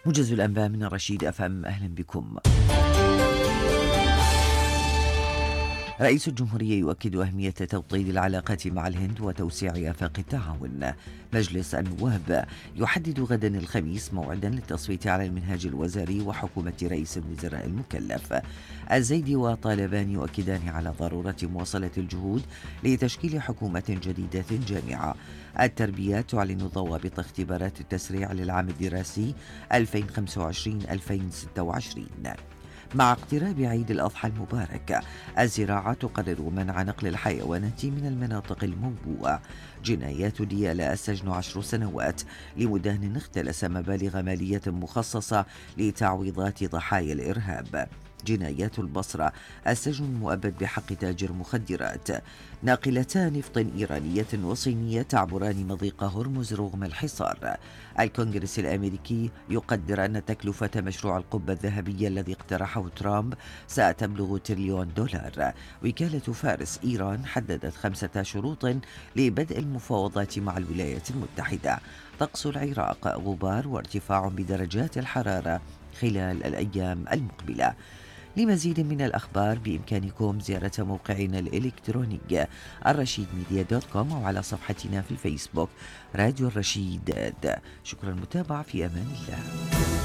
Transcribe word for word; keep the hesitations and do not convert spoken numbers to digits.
موجز الأنباء من الرشيد أف أم، أهلا بكم. رئيس الجمهورية يؤكد أهمية توطيد العلاقات مع الهند وتوسيع آفاق التعاون. مجلس النواب يحدد غدا الخميس موعدا للتصويت على المنهاج الوزاري وحكومة رئيس الوزراء المكلف. الزيدي وطالبان يؤكدان على ضرورة مواصلة الجهود لتشكيل حكومة جديدة جامعة. التربية تعلن ضوابط اختبارات التسريع للعام الدراسي ألفين وخمسة وعشرين ألفين وستة وعشرين. مع اقتراب عيد الأضحى المبارك، الزراعة تقرر منع نقل الحيوانات من المناطق الموبوءة. جنايات ديالى السجن عشر سنوات لمدان اختلس مبالغ مالية مخصصة لتعويضات ضحايا الإرهاب. جنايات البصرة السجن المؤبد بحق تاجر مخدرات. ناقلتا نفط إيرانية وصينية تعبران مضيق هرمز رغم الحصار. الكونغرس الأمريكي يقدر أن تكلفة مشروع القبة الذهبية الذي اقترحه ترامب ستبلغ تريليون دولار. وكالة فارس إيران حددت خمسة شروط لبدء المفاوضات مع الولايات المتحدة. طقس العراق غبار وارتفاع بدرجات الحرارة خلال الأيام المقبلة. لمزيد من الأخبار بإمكانكم زيارة موقعنا الإلكتروني الرشيد ميديا دوت كوم أو على صفحتنا في الفيسبوك راديو الرشيد. شكرا للمتابعة، في أمان الله.